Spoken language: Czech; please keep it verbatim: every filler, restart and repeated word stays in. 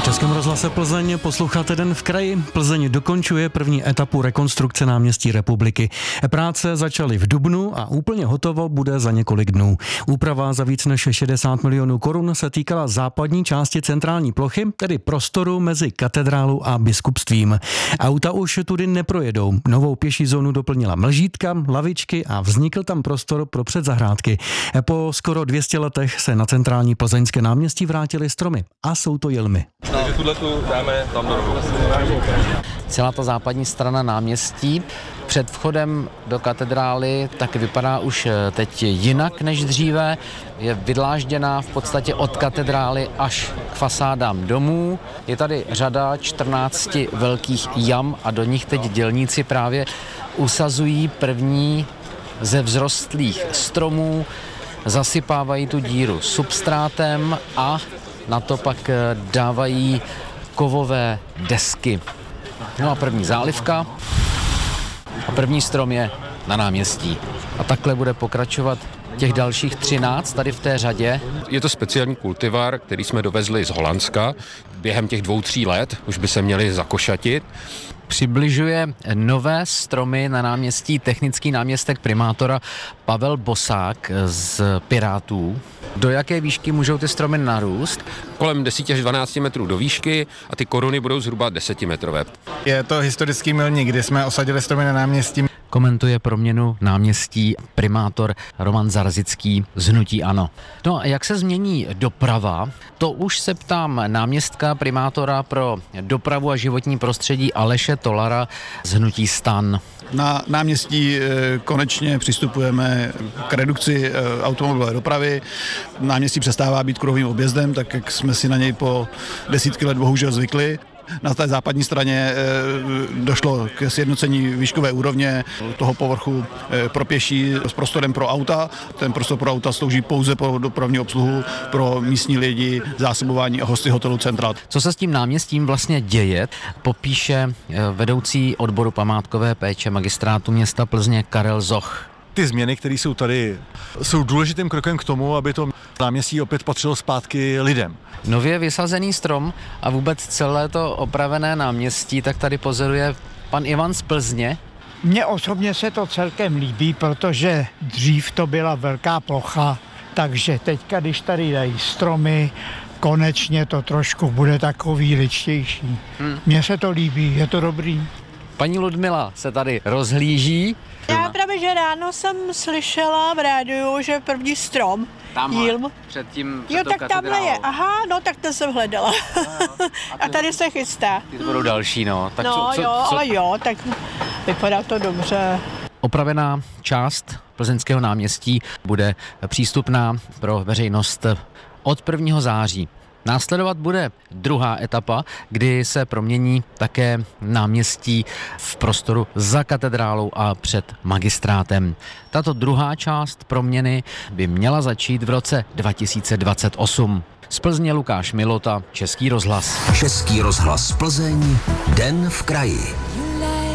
Českém rozhlase Plzeň posloucháte Den v kraji. Plzeň dokončuje první etapu rekonstrukce náměstí Republiky. Práce začaly v dubnu a úplně hotovo bude za několik dnů. Úprava za víc než šedesát milionů korun se týkala západní části centrální plochy, tedy prostoru mezi katedrálou a biskupstvím. Auta už tudy neprojedou. Novou pěší zónu doplnila mlžítka, lavičky a vznikl tam prostor pro předzahrádky. Po skoro dvě stě letech se na centrální plzeňské náměstí vrátily stromy a jsou to jelmy. Takže tuhle tu dáme tam do rohu. Celá ta západní strana náměstí před vchodem do katedrály tak vypadá už teď jinak než dříve. Je vydlážděná v podstatě od katedrály až k fasádám domů. Je tady řada čtrnácti velkých jam a do nich teď dělníci právě usazují první ze vzrostlých stromů, zasypávají tu díru substrátem a na to pak dávají kovové desky. No a první zálivka a první strom je na náměstí. A takhle bude pokračovat těch dalších třináct tady v té řadě. Je to speciální kultivar, který jsme dovezli z Holandska. Během těch dvou, tří let už by se měli zakošatit. Přibližuje nové stromy na náměstí technický náměstek primátora Pavel Bosák z Pirátů. Do jaké výšky můžou ty stromy narůst? Kolem deset až dvanáct metrů do výšky a ty koruny budou zhruba desetimetrové. Je to historický milník, kdy jsme osadili stromy na náměstí. Komentuje proměnu náměstí primátor Roman Zarzický z hnutí ANO. No a jak se změní doprava? To už se ptám náměstka primátora pro dopravu a životní prostředí Aleše Tolara z hnutí STAN. Na náměstí konečně přistupujeme k redukci automobilové dopravy. Náměstí přestává být kruhovým objezdem, tak jak jsme si na něj po desítky let bohužel zvykli. Na té západní straně došlo k sjednocení výškové úrovně toho povrchu pro pěší s prostorem pro auta. Ten prostor pro auta slouží pouze pro dopravní obsluhu, pro místní lidi, zásobování a hosty hotelu Central. Co se s tím náměstím vlastně děje, popíše vedoucí odboru památkové péče magistrátu města Plzně Karel Zoch. Ty změny, které jsou tady, jsou důležitým krokem k tomu, aby to náměstí opět patřilo zpátky lidem. Nově vysazený strom a vůbec celé to opravené náměstí, tak tady pozoruje pan Ivan z Plzně. Mně osobně se to celkem líbí, protože dřív to byla velká plocha, takže teďka, když tady dají stromy, konečně to trošku bude takový ličtější. Hmm. Mně se to líbí, je to dobrý. Paní Ludmila se tady rozhlíží. Já právě, že ráno jsem slyšela v rádiu, že první strom. Tamhle, před tím, před jo, tak tamhle je. Aha, no tak to jsem hledala. A, a tady se chystá. Ty to budou další, no. Tak no co, co, jo, co? ale jo, tak vypadá to dobře. Opravená část plzeňského náměstí bude přístupná pro veřejnost od prvního září. Následovat bude druhá etapa, kdy se promění také náměstí v prostoru za katedrálou a před magistrátem. Tato druhá část proměny by měla začít v roce dva tisíce dvacet osm. Z Plzně Lukáš Milota, Český rozhlas. Český rozhlas Plzeň, Den v kraji.